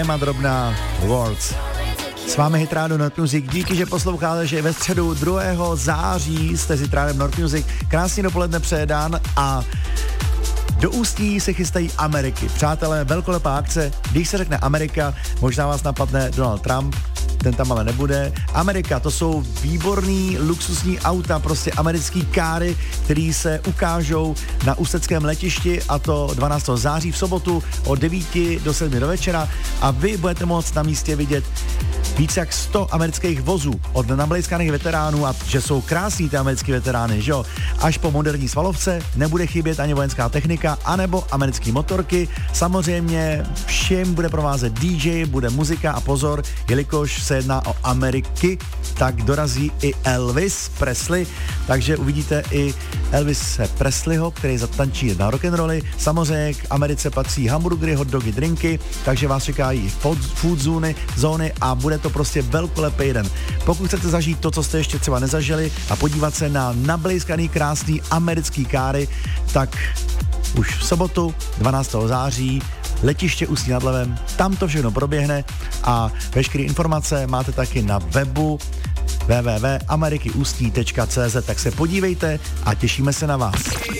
Téma drobná Words. S vámi Hit Radio North Music. Díky, že posloucháte, že ve středu 2. září jste s Hit Rádiem North Music. Krásný dopoledne přeje Dan a do Ústí se chystají Ameriky. Přátelé, velkolepá akce. Když se řekne Amerika, možná vás napadne Donald Trump, ten tam ale nebude. Amerika, to jsou výborný luxusní auta, prostě americký káry, který se ukážou na ústeckém letišti, a to 12. září v sobotu od 9 do 7 do večera, a vy budete moct na místě vidět více jak 100 amerických vozů od nablejskaných veteránů, a že jsou krásní ty americký veterány, že jo, až po moderní svalovce, nebude chybět ani vojenská technika, anebo americké motorky. Samozřejmě všem bude provázet DJ, bude muzika, a pozor, jelikož se jedná o Ameriky, tak dorazí i Elvis Presley, takže uvidíte i Elvise Presleyho, který zatančí na rock'n'rolly. Samozřejmě k Americe patří hamburgery, hotdogy, drinky, takže vás čekají i food zóny a bude to prostě velkolepý den. Pokud chcete zažít to, co jste ještě třeba nezažili, a podívat se na nablejskaný krásný americký káry, tak už v sobotu 12. září letiště Ústí nad Labem, tam to všechno proběhne a veškeré informace máte taky na webu www.amerikyustí.cz, tak se podívejte a těšíme se na vás.